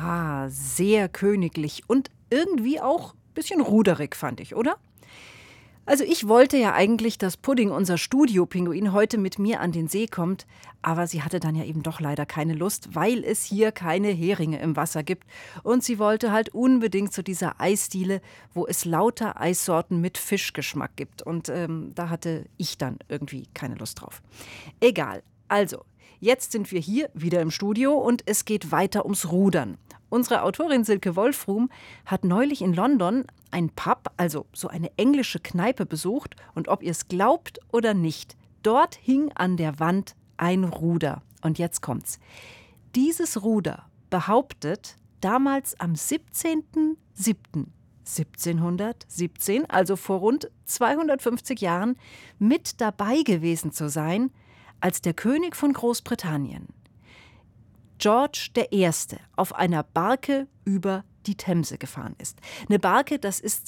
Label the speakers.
Speaker 1: Aha, sehr königlich und irgendwie auch ein bisschen ruderig, fand ich, oder? Also ich wollte ja eigentlich, dass Pudding, unser Studiopinguin, heute mit mir an den See kommt, aber sie hatte dann ja eben doch leider keine Lust, weil es hier keine Heringe im Wasser gibt. Und sie wollte halt unbedingt zu dieser Eisdiele, wo es lauter Eissorten mit Fischgeschmack gibt. Und da hatte ich dann irgendwie keine Lust drauf. Egal. Also, jetzt sind wir hier wieder im Studio und es geht weiter ums Rudern. Unsere Autorin Silke Wolfrum hat neulich in London ein Pub, also so eine englische Kneipe, besucht. Und ob ihr es glaubt oder nicht, dort hing an der Wand ein Ruder. Und jetzt kommt's. Dieses Ruder behauptet, damals am 17.07.1717, also vor rund 250 Jahren, mit dabei gewesen zu sein, als der König von Großbritannien, George I., auf einer Barke über die Themse gefahren ist. Eine Barke, das ist